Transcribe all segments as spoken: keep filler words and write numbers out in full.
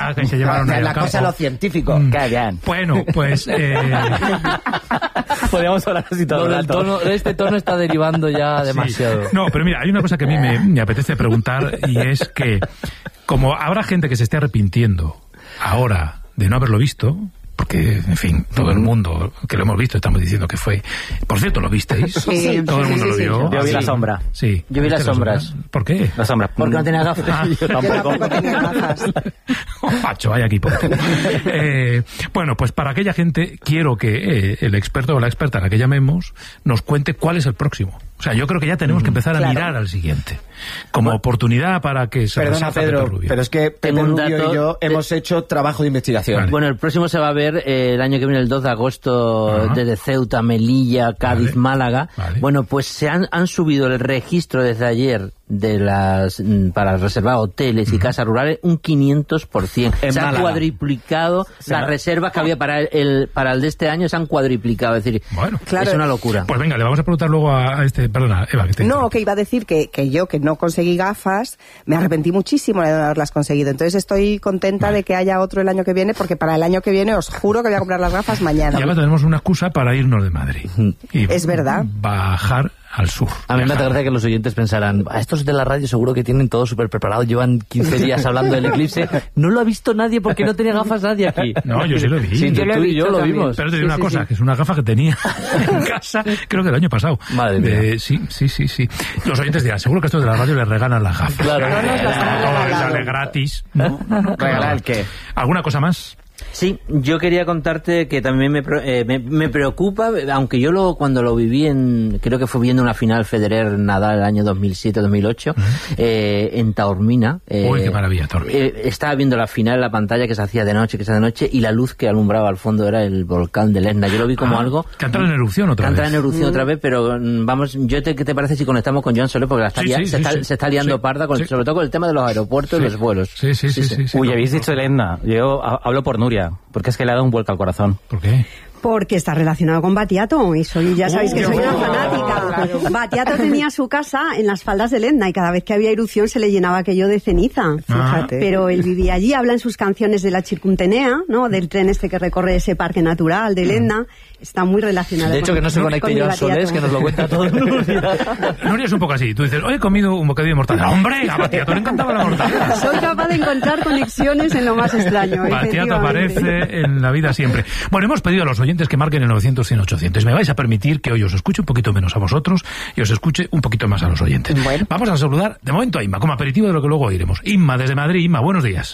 Ah, que se llevaron ahí la al campo. cosa a lo científico. Mm. Qué bien. Bueno, pues... Eh... Podríamos hablar así todo Lo el del rato. tono, este tono está derivando ya demasiado. Sí. No, pero mira, hay una cosa que a mí me, me apetece preguntar, y es que, como habrá gente que se esté arrepintiendo ahora de no haberlo visto, porque, en fin, todo el mundo que lo hemos visto estamos diciendo que fue... Por cierto, ¿lo visteis? Sí, Todo el sí, mundo sí, lo sí, vio. sí. Yo vi Sí. la sombra. Sí. Yo vi las ¿Viste sombras. ¿Por qué? La sombra. Porque no tenía gafas. Ah. Yo tampoco. tampoco tenía gafas. Pacho, vaya equipo. eh, bueno, pues para aquella gente quiero que eh, el experto o la experta a la que llamemos nos cuente cuál es el próximo. O sea, yo creo que ya tenemos que empezar a Claro. mirar al siguiente. Como Bueno, oportunidad para que se Perdona, resalta Pedro, Pepe Rubio. pero es que Pepe Tengo un Rubio dato y yo de- hemos hecho trabajo de investigación. Vale. Bueno, el próximo se va a ver eh, el año que viene, el dos de agosto, Ajá. desde Ceuta, Melilla, Cádiz, Vale. Málaga. Vale. Bueno, pues se han, han subido el registro desde ayer de las mm, para reservar hoteles y casas rurales un quinientos por ciento. En Se han Málaga. cuadriplicado las reservas que había para el para el de este año, se han cuadriplicado. Es decir, Bueno. Claro. es una locura. Pues venga, le vamos a preguntar luego a este... Perdona, Eva, que te... No, que iba a decir que, que yo, que no conseguí gafas, me arrepentí muchísimo de no haberlas conseguido. Entonces estoy contenta Vale. de que haya otro el año que viene, porque para el año que viene os juro que voy a comprar las gafas mañana. Y ahora tenemos una excusa para irnos de Madrid. Y Es verdad. Bajar al sur. A mí me hace Viajar. gracia que los oyentes pensarán, a estos de la radio seguro que tienen todo súper preparado, llevan quince días hablando del eclipse. No lo ha visto nadie porque no tenía gafas nadie aquí. No, yo sí lo vi. Sí, Yo tú lo he y yo visto lo también. vimos. Pero te Sí, digo una sí, cosa, sí. que es una gafa que tenía en casa, creo que el año pasado. Madre mía. De- sí, sí, sí, sí. Los oyentes dirán, seguro que estos de la radio les regalan las gafas. Claro. Eh, No nos las han todo les regalado. sale gratis. ¿No? ¿Regalar el qué? ¿Alguna cosa más? Sí, yo quería contarte que también me, pre- eh, me, me preocupa, aunque yo lo, cuando lo viví en, creo que fue viendo una final Federer-Nadal el año dos mil siete dos mil ocho, eh, en Taormina. Eh, Uy, qué maravilla, Taormina. eh, estaba viendo la final en la pantalla que se hacía de noche, que se hacía de noche, y la luz que alumbraba al fondo era el volcán del Etna. Yo lo vi como Ah, algo... que entra en erupción otra que entra vez. en erupción otra vez, pero mm, vamos, yo te, ¿qué te parece si conectamos con Joan Soler? Porque la está Sí, lia- sí, se, sí, está, sí. se está liando Sí, parda, con, sí. sobre todo con el tema de los aeropuertos Sí. y los vuelos. Sí, sí, sí, sí. sí, Uy, no, habéis dicho el Etna. Yo ha- hablo por Nuria, porque es que le ha dado un vuelco al corazón. ¿Por qué? Porque está relacionado con Battiato, y soy, ya sabéis que Oh, soy una oh, fanática. Battiato tenía su casa en las faldas del Etna y cada vez que había erupción se le llenaba aquello de ceniza. Fíjate. Pero él vivía allí, habla en sus canciones de la Circuntenea, ¿no? Del tren este que recorre ese parque natural del Etna. Está muy relacionado. De hecho, con- que no se con conecte el Joan Soler, Battiato. que nos lo cuenta todo. Nuria es un poco así. Tú dices, hoy he comido un bocadillo de mortadela. ¡Hombre! A Battiato le encantaba la mortadela. Soy capaz de encontrar conexiones en lo más extraño. Battiato efectivamente. aparece en la vida siempre. Bueno, hemos pedido a los oyentes que marquen el novecientos cien ochocientos. Me vais a permitir que hoy os escuche un poquito menos a vosotros y os escuche un poquito más a los oyentes. Bueno. Vamos a saludar de momento a Inma, como aperitivo de lo que luego oiremos. Inma, desde Madrid. Inma, buenos días.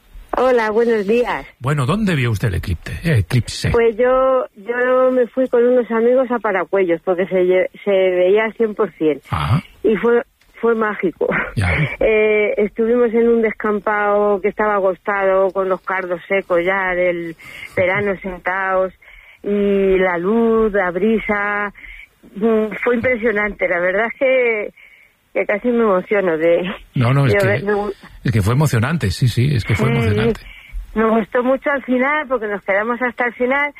Hola, buenos días. Bueno, ¿dónde vio usted el eclipse? Eh, eclipse. Pues yo yo me fui con unos amigos a Paracuellos porque se, lle- se veía al cien por ciento Ajá. y fue fue mágico. Ya. Eh, estuvimos en un descampado que estaba agostado con los cardos secos ya del verano sentados y la luz, la brisa, mm, fue impresionante. La verdad es que, que casi me emociono de... No, no, es de que, ver- de- es que fue emocionante, sí, sí, es que fue Sí, emocionante. Me gustó mucho al final porque nos quedamos hasta el final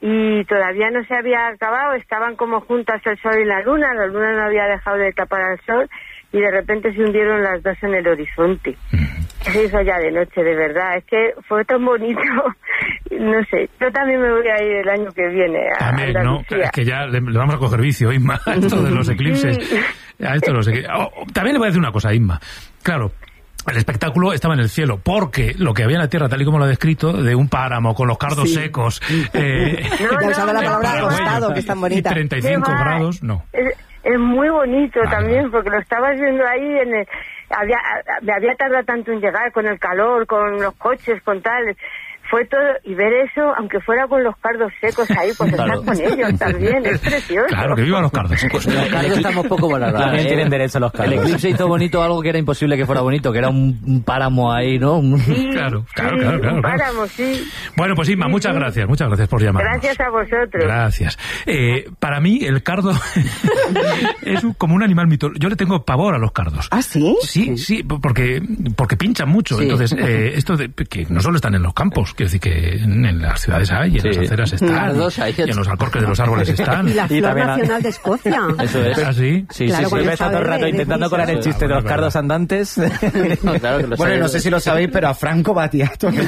y todavía no se había acabado, estaban como juntas el sol y la luna, la luna no había dejado de tapar al sol y de repente se hundieron las dos en el horizonte. Se hizo ya de noche, de verdad, es que fue tan bonito, no sé, yo también me voy a ir el año que viene a También, ¿no? Andalucía. Es que ya le, le vamos a coger vicio, Inma, a esto de los eclipses. A esto de los eclipses. Oh, oh, también le voy a decir una cosa, Inma. Claro, el espectáculo estaba en el cielo, porque lo que había en la tierra, tal y como lo ha descrito, de un páramo con los cardos Sí. secos... Eh, No, Ya usaba la no, palabra no, agostado, que es tan bonita. Y treinta y cinco ¿Qué va? grados, no. Es, es muy bonito Vale, también, vale. porque lo estabas viendo ahí en el... Había, me había tardado tanto en llegar con el calor, con los coches, con tal... Fue todo, y ver eso, aunque fuera con los cardos secos ahí, pues Claro. estar con ellos también, es precioso. Claro, que vivan los cardos secos. Los cardos estamos poco valorados. También ¿eh? tienen derecho los cardos. El eclipse hizo bonito algo que era imposible que fuera bonito, que era un, un páramo ahí, ¿no? Un- Sí, Claro, claro, sí, claro, claro, un claro. páramo, sí. Bueno, pues Inma, Sí, muchas sí. gracias, muchas gracias por llamarnos. Gracias a vosotros. Gracias. Eh, para mí, el cardo es un- como un animal mitológico. Yo le tengo pavor a los cardos. ¿Ah, sí? Sí, sí, porque, porque pinchan mucho. Sí. Entonces, eh, esto de, que no solo están en los campos, quiero decir que en, en las ciudades hay, y en Sí. las aceras están, Cardos hay. y en los alcorques de los árboles están. Y la Y flor también a- nacional de Escocia. Eso es. ¿Ah, sí? Sí, Claro, sí, cuando sí. Me está todo el verde, rato de intentando prisa. colar el chiste Ah, de los bueno, cardos andantes. No, claro que lo Bueno, sé. no sé si lo sabéis, pero a Franco Battiato